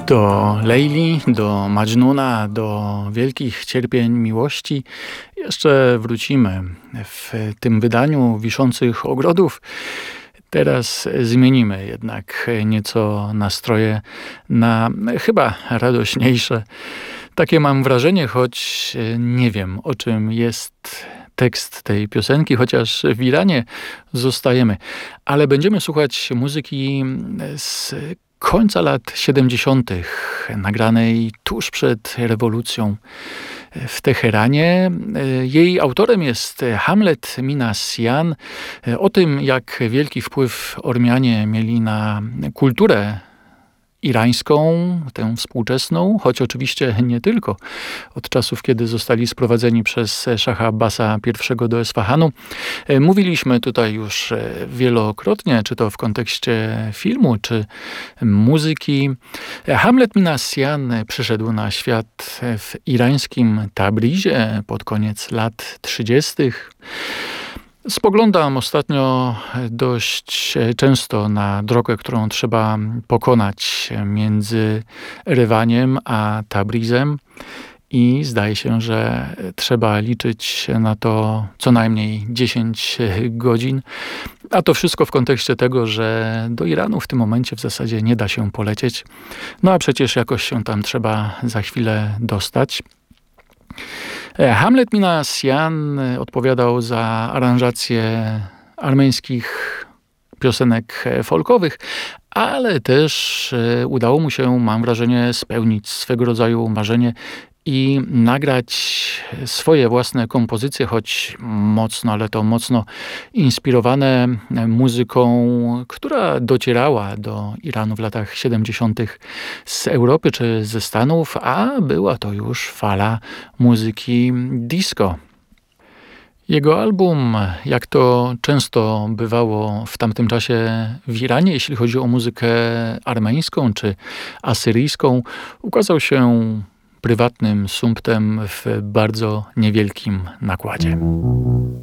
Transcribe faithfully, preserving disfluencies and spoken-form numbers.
Do Lejli, do Madżnuna, do wielkich cierpień miłości jeszcze wrócimy w tym wydaniu Wiszących Ogrodów. Teraz zmienimy jednak nieco nastroje na chyba radośniejsze. Takie mam wrażenie, choć nie wiem, o czym jest tekst tej piosenki, chociaż w Iranie zostajemy. Ale będziemy słuchać muzyki z końca lat siedemdziesiątych, nagranej tuż przed rewolucją w Teheranie. Jej autorem jest Hamlet Minasyan. O tym, jak wielki wpływ Ormianie mieli na kulturę irańską, tę współczesną, choć oczywiście nie tylko. Od czasów, kiedy zostali sprowadzeni przez szacha Abbasa I do Esfahanu. Mówiliśmy tutaj już wielokrotnie, czy to w kontekście filmu, czy muzyki. Hamlet Minasyan przyszedł na świat w irańskim Tabrizie pod koniec lat trzydziestych. Spoglądam ostatnio dość często na drogę, którą trzeba pokonać między Erewaniem a Tabrizem i zdaje się, że trzeba liczyć na to co najmniej dziesięć godzin. A to wszystko w kontekście tego, że do Iranu w tym momencie w zasadzie nie da się polecieć. No a przecież jakoś się tam trzeba za chwilę dostać. Hamlet Minasyan odpowiadał za aranżację armeńskich piosenek folkowych, ale też udało mu się, mam wrażenie, spełnić swego rodzaju marzenie i nagrać swoje własne kompozycje, choć mocno, ale to mocno inspirowane muzyką, która docierała do Iranu w latach siedemdziesiątych z Europy czy ze Stanów, a była to już fala muzyki disco. Jego album, jak to często bywało w tamtym czasie w Iranie, jeśli chodzi o muzykę armeńską czy asyryjską, ukazał się prywatnym sumptem w bardzo niewielkim nakładzie.